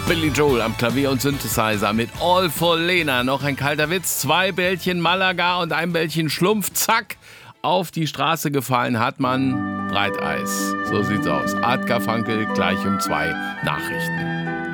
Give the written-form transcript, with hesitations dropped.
Billy Joel am Klavier und Synthesizer mit All for Lena. Noch ein kalter Witz. 2 Bällchen Malaga und ein Bällchen Schlumpf. Zack. Auf die Straße gefallen hat man Breiteis. So sieht's aus. Art Garfunkel gleich um 2 Nachrichten.